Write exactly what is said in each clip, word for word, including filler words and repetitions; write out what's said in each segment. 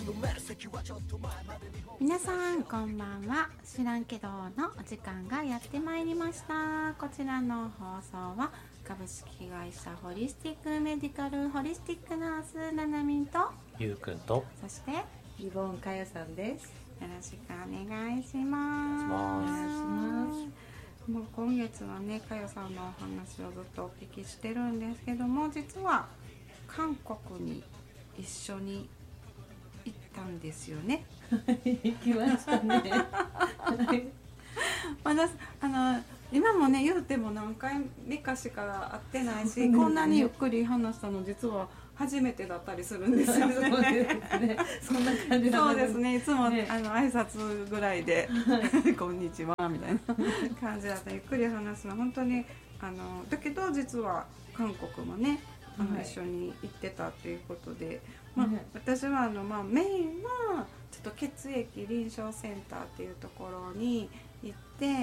皆さんこんばんは。知らんけどのお時間がやってまいりました。こちらの放送は株式会社ホリスティックメディカルホリスティックナースななみんとゆうくんとそしてリボンかよさんです。 よろしくお願いします。 お願いします。 もう今月はねかよさんのお話をずっとお聞きしてるんですけども、実は韓国に一緒に行ったんですよね。 行きましたね。 私あの今もね言うても何回目かしか会ってないし、ね、こんなにゆっくり話したの実は初めてだったりするんですよね。 そうですね。そんな感じそうですね。いつも、 ね、 あの挨拶ぐらいでこんにちはみたいな感じだった。ゆっくり話すの本当にあのだけど実は韓国もねあの、はい、一緒に行ってたっていうことで、まあね、私はあの、まあ、メインはちょっと血液臨床センターっていうところに行って、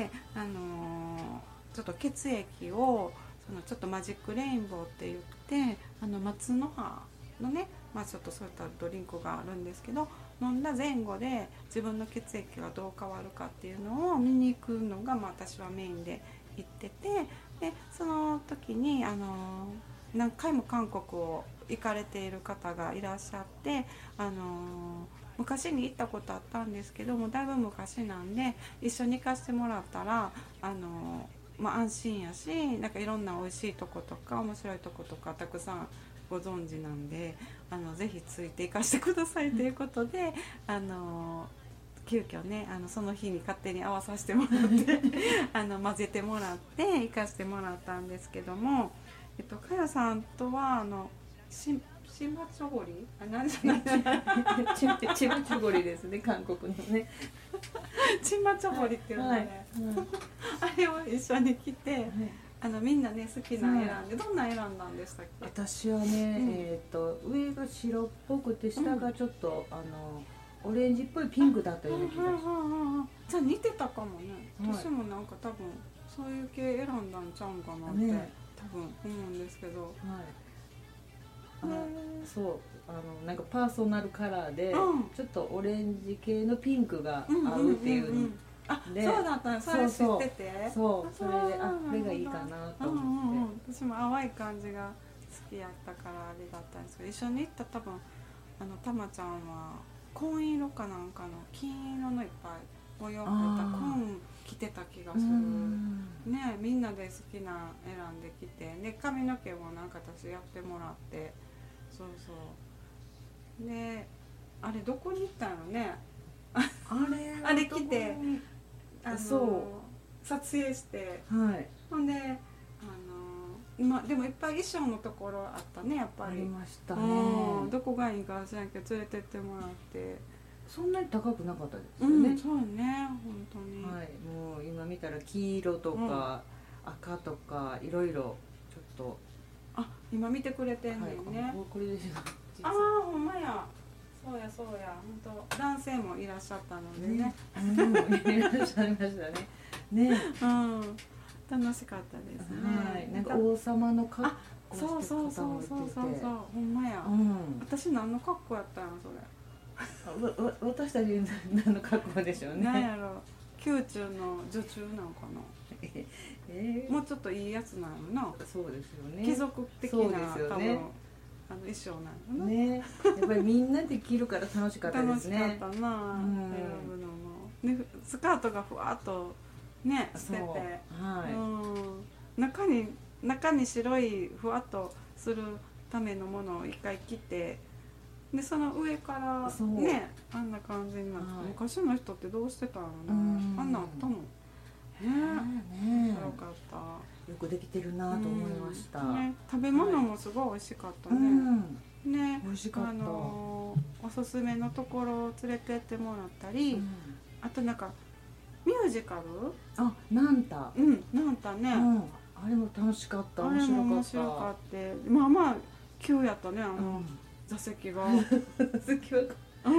あのー、ちょっと血液をそのちょっとマジックレインボーって言ってあの松の葉のね、まあ、ちょっとそういったドリンクがあるんですけど、飲んだ前後で自分の血液がどう変わるかっていうのを見に行くのが、まあ、私はメインで行ってて、でその時にあのー何回も韓国を行かれている方がいらっしゃって、あのー、昔に行ったことあったんですけどもだいぶ昔なんで一緒に行かせてもらったら、あのーまあ、安心やし、なんかいろんな美味しいとことか面白いとことかたくさんご存知なんで、あのぜひついて行かせてくださいということで、あのー急遽ねあのその日に勝手に合わさせてもらってあの混ぜてもらって行かせてもらったんですけども、えっと、かよさんとはあのしシンバチョゴリあ何じゃないチンチンバチョゴリですね、韓国のねチンバチョゴリっていうのね、はいあれを一緒に来て、はい、あのみんなね好きな選んで、はい、どんな選んだんでしたっけ？ 私はね、うん、えー、と上が白っぽくて下がちょっと、うん、あのオレンジっぽいピンクだったような気がします。 じゃあ似てたかもね、はい、私もなんか多分そういう系選んだんちゃうんかなって、ね、多分思うんですけど、はい、 あそうあのなんかパーソナルカラーで、うん、ちょっとオレンジ系のピンクが合うっていうので、そうだったね、それ知ってて、 そうそうそれであこれがいいかなと思って、うんうんうん、 私も淡い感じが好きやったからあれだったんですけど、一緒に行った多分あのたまちゃんは紺色かなんかの金色のいっぱい模様入った紺着てた気がするね。みんなで好きな選んできて、で髪の毛もなんか私やってもらって、そうそうであれどこに行ったのねあれあれ着てあのそう撮影して、はい、ほんであの今でもいっぱい衣装のところあったね、やっぱりありましたね。 どこがいいか知らんけど連れてってもらって、 そんなに高くなかったですよね、 うん、そうね本当に、 はい、もう今見たら黄色とか、うん、赤とかいろいろちょっとあ今見てくれてんねんね、 はい、これですよああほんまや、そうやそうや、本当男性もいらっしゃったのでね、 うん、いらっしゃいましたねね、 うん楽しかったですね、 はい、なんか王様の格好してそうそうそうそうそうそうほんまや、うん、私何の格好やったんやそれわわ私たち何の格好でしょうね。 何やろ宮中の女中なんかなえー、もうちょっといいやつなのな。 そうですよね。 貴族的な、 そうですよね、 多分あの衣装なのね。やっぱりみんなで着るから楽しかったですね。 楽しかったな、うん、選ぶのも、ね、スカートがふわっとねしてて、はい、うん、中に中に白いふわっとするためのものを一回着て、でその上からねあんな感じになって、はい、昔の人ってどうしてたのね、あんなあったのねえ、面白かった、 よくできてるなと思いました、 うんね、食べ物もすごい美味しかったね、うん、ね、 美味しかった、あのー、おすすめのところを連れてってもらったり、うん、あとなんかミュージカル、 あ、なんた、 うん、なんたね、うん、 あれも楽しかった、面白かった、あれも面白かった、まあまあ急やったね、あの、うん、座席が座席はうん、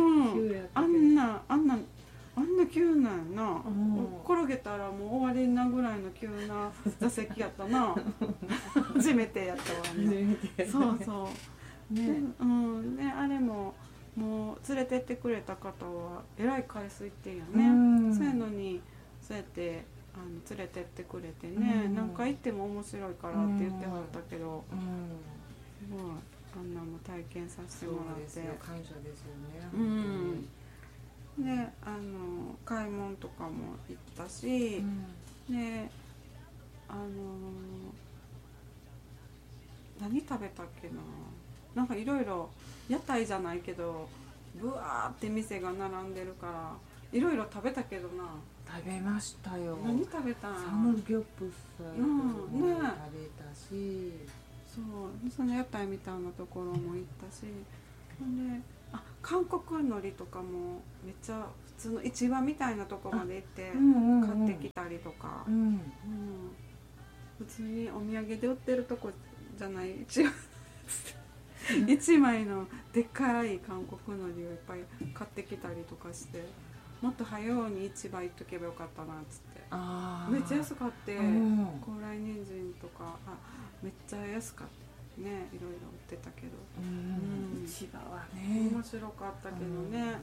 あんなあんなあんな急なんやな、うん、転げたらもう終わりなぐらいの急な座席やったな初めてやったわねそうそうね、うん、であれももう連れてってくれた方はえらい回数行ってんやうね、 んそういうのにそうやってあの連れてってくれてね、 うん何回行っても面白いからって言ってはったけど、 うんすごいあんなも体験させてそうもらってですよ、感謝ですよね。 うんであの買い物とかも行ったし、であの何食べたっけな、なんかいろいろ屋台じゃないけどブワーって店が並んでるからいろいろ食べたけどな。 食べましたよ。 何食べたん？ サムギョプサルもうんね食べたし、 そうその屋台みたいなところも行ったし、ほんであ韓国海苔とかもめっちゃ普通の市場みたいなとこまで行って買ってきたりとか、 うんうん普通にお土産で売ってるとこじゃない一応一枚のでっかい韓国海苔をいっぱい買ってきたりとかして、もっと早うに市場行っとけばよかったなっつって、 あめっちゃ安かってうん高麗人参とかあめっちゃ安かったね、いろいろ売ってたけど、 うんうん市場はね面白かったけどね、うんあの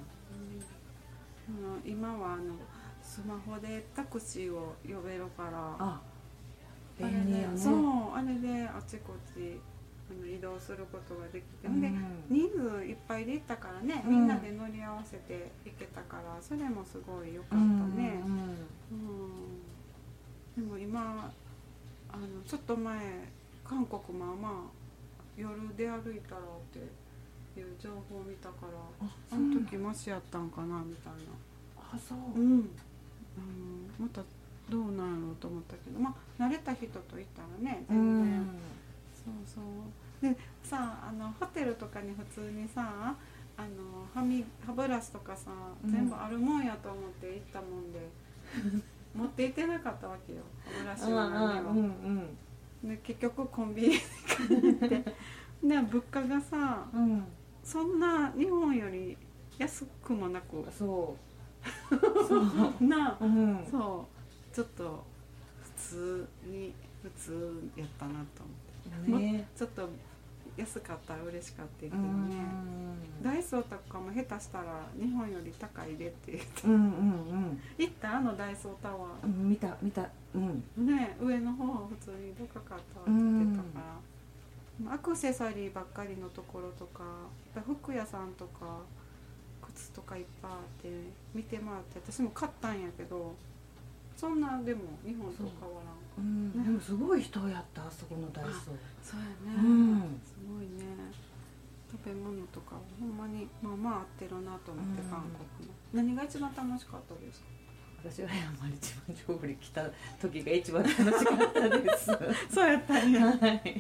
今はあのスマホでタクシーを呼べるからああれ便利よね。 でそうあれであちこちあの移動することができて、 うんで人数いっぱいで行ったからね、みんなで乗り合わせて行けたからそれもすごい良かったね、 うんうんでも今あのちょっと前韓国まあまあ夜出歩いたらっていう情報を見たからああの時マシやったんかなみたいな、 あそううん、うん、またどうなんやろうと思ったけど、まあ慣れた人と行ったらね全然、そうそうでさあのホテルとかに普通にさあの歯み歯ブラシとかさ、 うん全部あるもんやと思って行ったもんで持って行ってなかったわけよ、歯ブラシは何も、 うんうんで結局コンビニに行ってで物価がさうんそんな日本より安くもなくそうそうな、 うんそうちょっと普通に普通やったなと思って、 ねちょっと安かったら嬉しかったけどうね、 んダイソーとかも下手したら日本より高いでって言ってうんうん行ったあのダイソータワうん見た見たうんーね上の方は普通に高かったって言ってたから、アクセサリーばっかりのところとかやっぱ服屋さんとか靴とかいっぱいあって見てもらって私も買ったんやけどそんなでも日本と変わらん。 うんでもすごい人やったあそこのダイソー。 そうやね、 うんすごいね食べ物とかほんまにまあまあ合ってるなと思って、 うん韓国の何が一番楽しかったですか？ 私は山一番上り来た時が一番楽しかったです。 そうやったんや、 はい。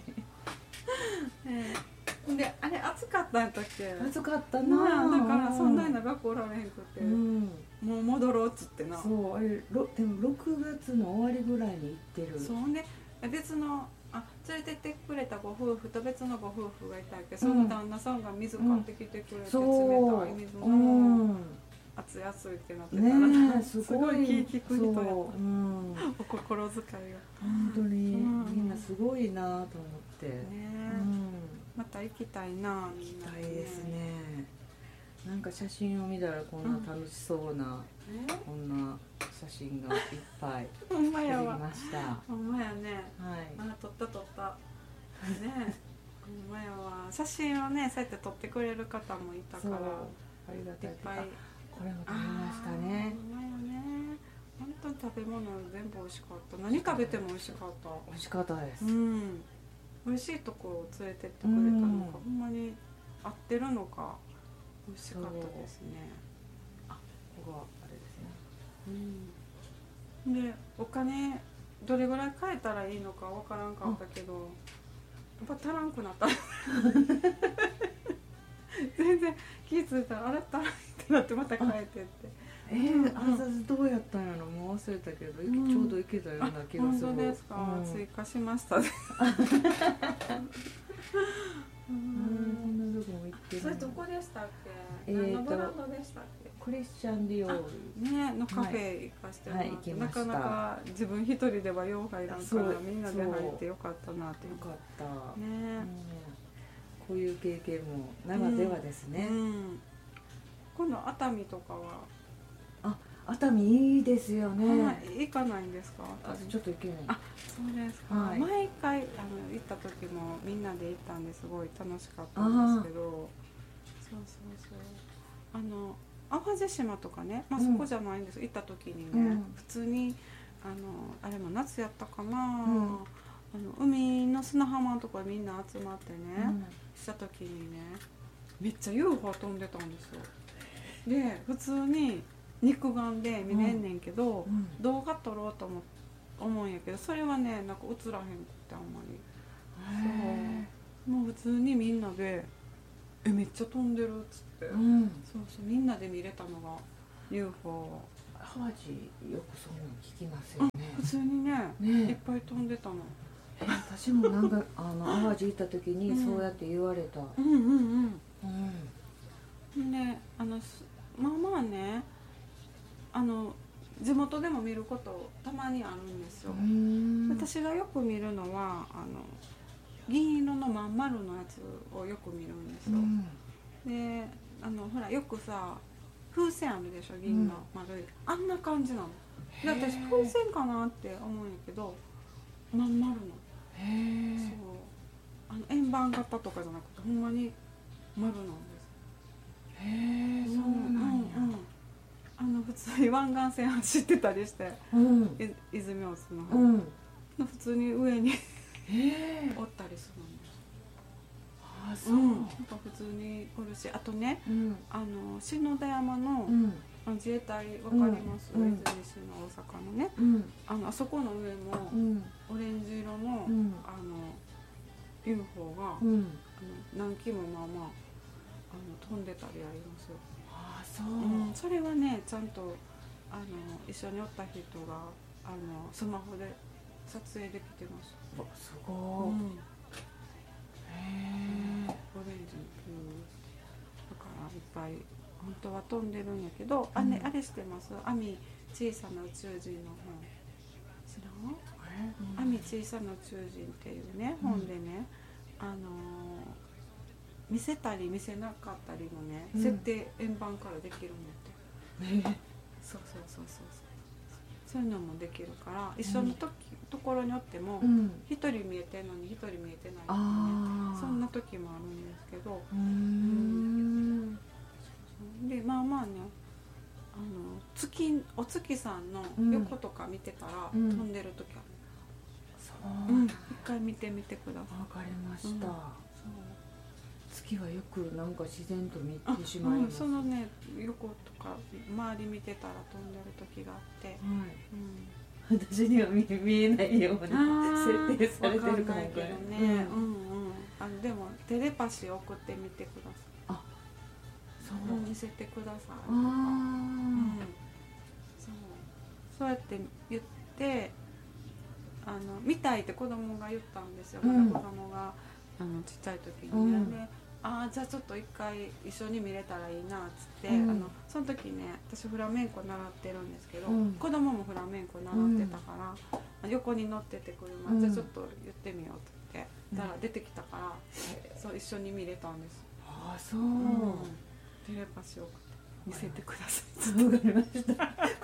であれ暑かったんやったっけ？ 暑かったななあだからそんなに長くおられへんくて、 うん。 もう戻ろうっつってな。 そうあれろでもろくがつの終わりぐらいに行ってる。 そうほんで別のあ連れてってくれたご夫婦と別のご夫婦がいたっけ、その旦那さんが水買ってきてくれて、 そう冷たい水うの、 ん。 熱い熱いってなってたら、 ねえすすごいごい気利く人やった、 そううん。 お心遣いが本当にうんみんなすごいなと思って。 ねうえ、 ん。 また行きたいなみんなたいですね。なんか写真を見たらこんな楽しそうな、 ねこんな写真がいっぱいほんま撮りやわました。はほんまやね、 い。 あ撮った撮ったねほんまやわ、写真をねそうやって撮ってくれる方もいたかそうらありがたいいっぱいあこれも食べましたね。 ほんまやね、本当に食べ物全部美味しかった。何食べても美味しかった。 美味しかったです。 うん美味しいとこ連れてってくれたのか、 うんほんまに合ってるのか美味しかったですね。 ここがあれですね。 うん、でお金どれぐらい変えたらいいのかわからんかったけど、やっぱ足らんくなった全然気づいたらあれ足らんってなってまた変えてってえー、あざずどうやったんやろもう忘れたけど、いうんちょうどいけたような気が本する。 当ですか、 うん追加しましたねううんそんなとこも行ってるそれどこでしたっけ、 えーと何のブランドでしたっけクリスチャン・ディオール。 ねのカフェ行かしてもらって、 はいはい行きましたなかなか自分一人ではよう入らんからそうみんなで入ってよかったなってよかった。 ねうんこういう経験もならではですね。 うん今度熱海とかは熱海いいですよね。 はい、行かないんですか？ あ、ちょっと行けない。 あ、そうですか。 はい、 毎回あの行った時もみんなで行ったんですごい楽しかったんですけど、そうそうそう。あの淡路島とかね、まあそこじゃないんです。うん、行った時にね、うん、普通にあのあれも夏やったかな、うん、あの海の砂浜のところみんな集まってね、うん、した時にね、めっちゃ ユーフォー 飛んでたんですよ。で、普通に肉眼で見れんねんけど、うん、動画撮ろうと思思うんやけど、それはねなんか映らへんくってあんまり。そうもう普通にみんなで「えめっちゃ飛んでる」っつって、うん、そうそうみんなで見れたのが ユーフォー。 淡路よくそういうの聞きますよね。 普通に ね, ねいっぱい飛んでたの。 え私もなんかあの淡路行った時にそうやって言われた。 うんうんうんうん。であのまあまあねあの地元でも見ることたまにあるんですよ。私がよく見るのはあの銀色のまん丸のやつをよく見るんですよ。うん、であのほらよくさ風船あるでしょ銀の丸い、うん、あんな感じなの。で私風船かなって思うんやけどまん丸の。へそうあの円盤型とかじゃなくてほんまに丸なんです。へえそうなんや。うんうんあの普通に湾岸線走ってたりして、うん、泉大津の方、うん、普通に上におったりするんです。あそう、うん、なんか普通におるし、あとね、うん、あの篠田山の、うん、自衛隊わかります？うん、泉市の大阪のね、うん、あのあそこの上も、うん、オレンジ色の、うん、あの ユーフォー が、うん、あの何機もまあまああの飛んでたりありますよ。そう、うん、それはねちゃんとあの一緒におった人があのスマホで撮影できてます。 すごい、うん、 へえオレンジのピューだからいっぱい本当は飛んでるんやけど、うん、あれあれしてます？アミ小さな宇宙人の本知らん？うん、アミ小さな宇宙人っていうね本でね、うん、あのー見せたり見せなかったりのね、うん、設定円盤からできるんだって、えー、そうそうそうそうそういうのもできるから一緒のとき、うん、ところにおっても一、うん、人見えてんのに一人見えてないとかね、そんな時もあるんですけど、うーんでまあまあねあの月お月さんの横とか見てたら、うん、飛んでる時ある、そう、うん、一回見てみてください。 わかりました、うん月はよくなんか自然と見てしまいます、 うん、そのね横とか周り見てたら飛んでる時があって、はいうん、私には 見, 見えないように設定されてるかもけどね、うんうんうん、あのでもテレパシー送ってみてください。あそう、うん、見せてくださいとか、あ、うん、そうそうやって言ってあの見たいって子供が言ったんですよ、うん、まだ子供があのちっちゃい時にね、うんであじゃあちょっと一回一緒に見れたらいいなっつって、うん、あのその時ね私フラメンコ習ってるんですけど、うん、子供もフラメンコ習ってたから、うん、横に乗ってて車、うん、じゃあちょっと言ってみようって言って、うん、だから出てきたから、うん、そう一緒に見れたんです。 ああそう、うん、 テレパシー送って見せてください。 わかりました。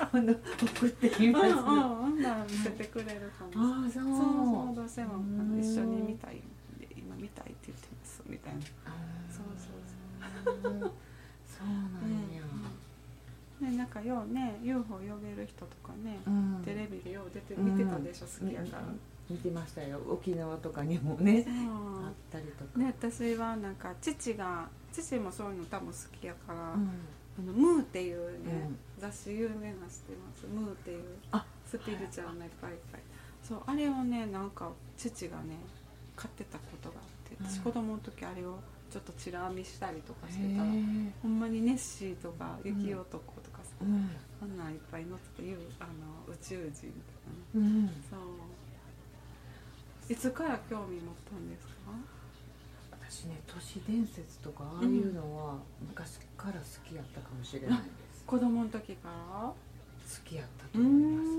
今度送ってみます。 うんうん、なら見せてくれるかも。ああそう。そうそうどうせも一緒に見たい。今見たいって言ってますみたいな。そうそうそう。そうなんや。うん、ねなんかようね ユーフォー 呼べる人とかね、うん、テレビでよう出て見てたでしょ、うん、好きやから、うん。見てましたよ沖縄とかにもね、あったりとか。 ね私はなんか父が父もそういうの多分好きやから、うん、あのムーっていうね、うん、雑誌有名な知ってます。ムーっていうスピリチュアルな、いっぱいいっぱい。そうあれをねなんか父がね。買ってたことがあって私子供の時あれをちょっとチラ見したりとかしてたら、ほんまにネッシーとか雪男とかさ、うん、あんなんいっぱい載っててあの宇宙人とかね、うん、そういつから興味持ったんですか？ 私ね都市伝説とかああいうのは昔から好きやったかもしれないです、 うん、子供の時から好きやったと思います。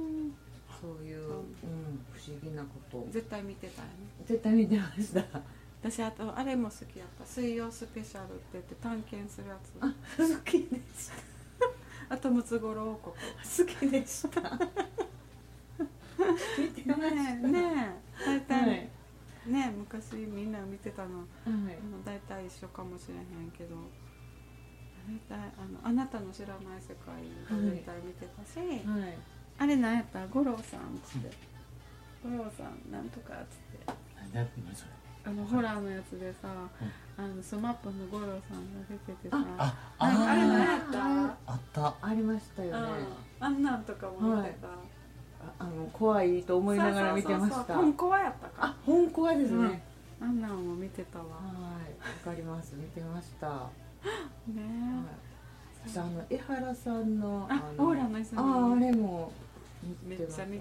そういう、うん、不思議なこと絶対見てたよね。 絶対見てました。 私あとあれも好きやった水曜スペシャルって言って探検するやつあ、好きでしあとムツゴロウ王国た。好きでした。見てました。 ねえねえ大体、 はいねえ昔みんな見てたのはい。 あの大体一緒かもしれへんけど大体あのあなたの知らない世界を大体見てたし、 はい。 あれ何やった五郎さんっつって五郎さんなんとかっつって何だ何それ。 あのホラーのやつでさ、あのスマップの五郎さんが出ててさあ、 あれあ何やったあった。 ありましたよね。 うん、あんなんとかも見てた、 ああの怖いと思いながら見てましそうそうそうた。 本コアやったかあ、本怖いですね。 あんなんも見てたわはい、わかります。見てました。はねい。私あの江原さんのあのオーラの泉ああれもめ見てました。 っちゃ見